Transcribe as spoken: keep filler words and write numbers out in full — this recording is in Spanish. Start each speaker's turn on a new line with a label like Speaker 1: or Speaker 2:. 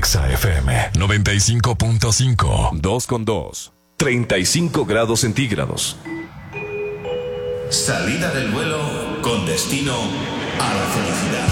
Speaker 1: Exa F M noventa y cinco punto cinco.
Speaker 2: Dos con dos. treinta y cinco grados centígrados.
Speaker 3: Salida del vuelo con destino a la felicidad.